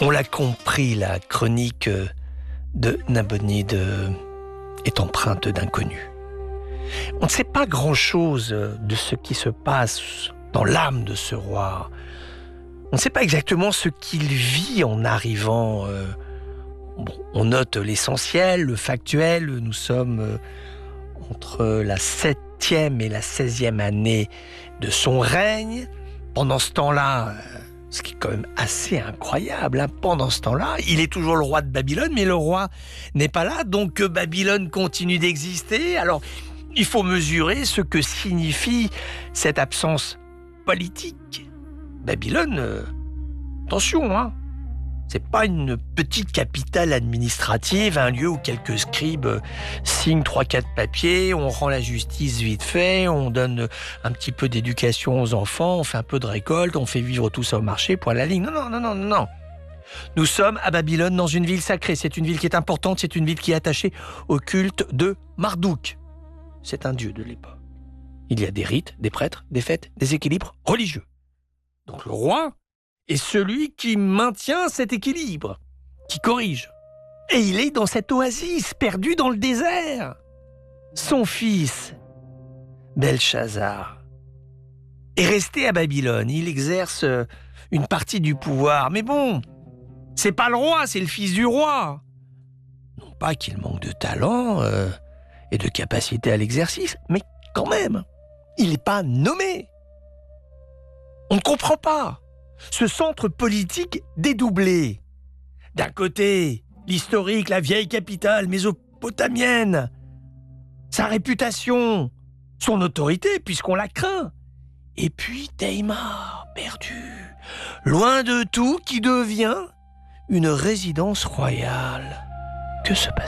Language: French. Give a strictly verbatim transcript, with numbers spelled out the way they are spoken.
On l'a compris, la chronique de Nabonide est empreinte d'inconnu. On ne sait pas grand-chose de ce qui se passe dans l'âme de ce roi. On ne sait pas exactement ce qu'il vit en arrivant. Euh, bon, on note l'essentiel, le factuel. Nous sommes euh, entre la septième et la seizième année de son règne. Pendant ce temps-là, euh, ce qui est quand même assez incroyable, hein, pendant ce temps-là, il est toujours le roi de Babylone, mais le roi n'est pas là, donc euh, Babylone continue d'exister. Alors, il faut mesurer ce que signifie cette absence politique. Babylone, euh, attention, hein, c'est pas une petite capitale administrative, un lieu où quelques scribes euh, signent trois quatre papiers, on rend la justice vite fait, on donne un petit peu d'éducation aux enfants, on fait un peu de récolte, on fait vivre tout ça au marché, point à la ligne. Non, non, non, non, non, non. Nous sommes à Babylone, dans une ville sacrée. C'est une ville qui est importante, c'est une ville qui est attachée au culte de Marduk. C'est un dieu de l'époque. Il y a des rites, des prêtres, des fêtes, des équilibres religieux. Donc le roi est celui qui maintient cet équilibre, qui corrige. Et il est dans cette oasis, perdu dans le désert. Son fils, Belshazzar, est resté à Babylone. Il exerce une partie du pouvoir. Mais bon, c'est pas le roi, c'est le fils du roi. Non pas qu'il manque de talent euh, et de capacité à l'exercice, mais quand même, il n'est pas nommé. On ne comprend pas ce centre politique dédoublé. D'un côté, l'historique, la vieille capitale mésopotamienne, sa réputation, son autorité, puisqu'on la craint. Et puis Teimar, perdu, loin de tout, qui devient une résidence royale. Que se passe-t-il ?